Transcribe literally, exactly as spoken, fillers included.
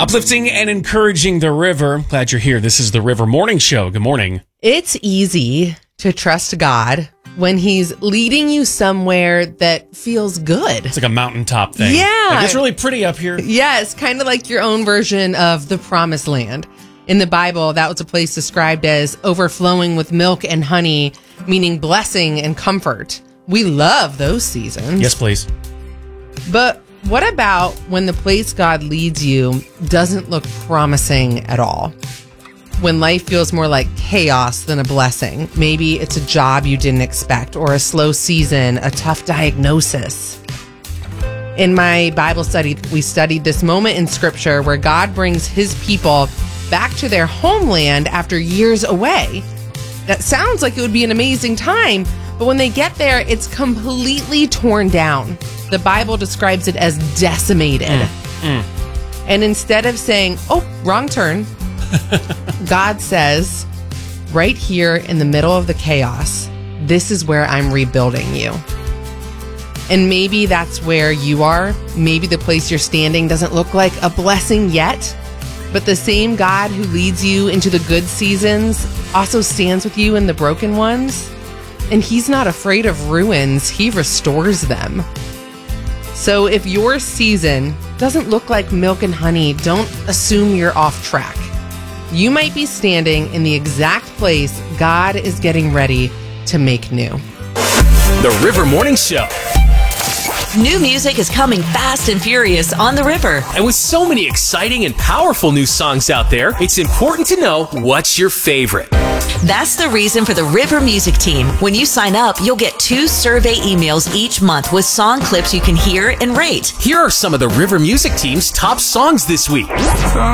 Uplifting and encouraging the river. Glad you're here. This is the River Morning Show. Good morning. It's easy to trust God when he's leading you somewhere that feels good. It's like a mountaintop thing. Yeah. Like, it's really pretty up here. Yes, kind of like your own version of the promised land. In the Bible, that was a place described as overflowing with milk and honey, meaning blessing and comfort. We love those seasons. Yes, please. But what about when the place God leads you doesn't look promising at all? When life feels more like chaos than a blessing. Maybe it's a job you didn't expect, or a slow season, a tough diagnosis. In my Bible study, we studied this moment in Scripture where God brings his people back to their homeland after years away. That sounds like it would be an amazing time, but when they get there, it's completely torn down. The Bible describes it as decimated. Mm, mm. And instead of saying, oh, wrong turn, God says, right here in the middle of the chaos, this is where I'm rebuilding you. And maybe that's where you are. Maybe the place you're standing doesn't look like a blessing yet, but the same God who leads you into the good seasons also stands with you in the broken ones. And he's not afraid of ruins. He restores them. So if your season doesn't look like milk and honey, don't assume you're off track. You might be standing in the exact place God is getting ready to make new. The River Morning Show. New music is coming fast and furious on the river. And with so many exciting and powerful new songs out there, it's important to know what's your favorite. That's the reason for the River Music Team. When you sign up, you'll get two survey emails each month with song clips you can hear and rate. Here are some of the River Music Team's top songs this week.